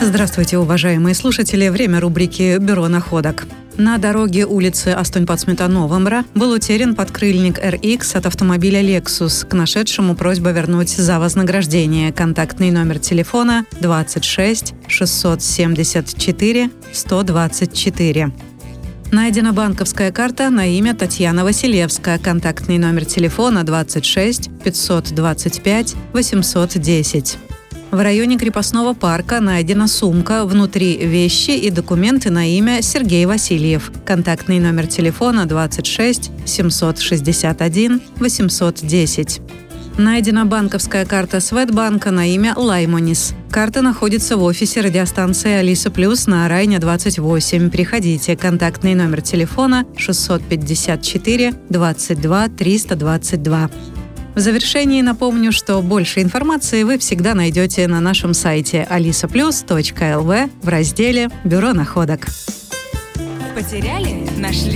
Здравствуйте, уважаемые слушатели. Время рубрики «Бюро находок». На дороге улицы Астунь-Пацмета-Новомра был утерян подкрыльник RX от автомобиля Lexus. К нашедшему просьба вернуть за вознаграждение. Контактный номер телефона 26 674 124. Найдена банковская карта на имя Татьяна Василевская. Контактный номер телефона 26 525 810. В районе крепостного парка найдена сумка, внутри вещи и документы на имя Сергей Васильев. Контактный номер телефона 26 761 810. Найдена банковская карта Светбанка на имя Лаймонис. Карта находится в офисе радиостанции Алиса Плюс на Райне 28. Приходите. Контактный номер телефона 654 22 322. В завершении напомню, что больше информации вы всегда найдете на нашем сайте alisaplus.lv в разделе «Бюро находок». Потеряли? Нашли?